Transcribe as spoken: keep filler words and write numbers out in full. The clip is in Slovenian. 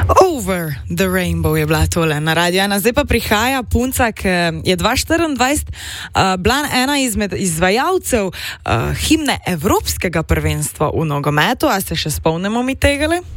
Over the Rainbow je bila tole na radiju ena. Zdaj pa prihaja punca, ki je dva tisoč štiriindvajset uh, bila ena izmed izvajalcev uh, himne Evropskega prvenstva v nogometu. A se še spomnimo mi tegale?